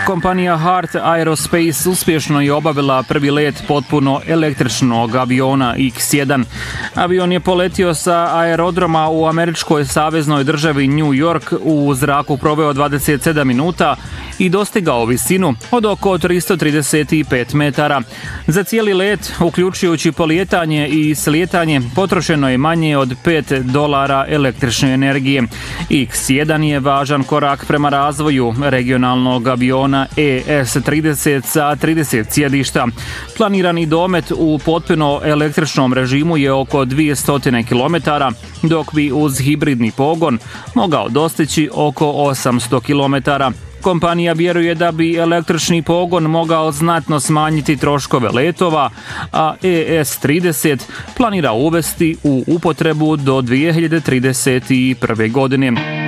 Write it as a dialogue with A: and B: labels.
A: Kompanija Heart Aerospace uspješno je obavila prvi let potpuno električnog aviona X-1. Avion je poletio sa aerodroma u američkoj saveznoj državi New York, u zraku proveo 27 minuta i dostigao visinu od oko 335 metara. Za cijeli let, uključujući polijetanje i slijetanje, potrošeno je manje od $5 električne energije. X-1 je važan korak prema razvoju regionalnog aviona ES-30 sa 30 sjedišta. Planirani domet u potpuno električnom režimu je oko 200 km, dok bi uz hibridni pogon mogao dostići oko 800 km. Kompanija vjeruje da bi električni pogon mogao znatno smanjiti troškove letova, a ES-30 planira uvesti u upotrebu do 2031. godine.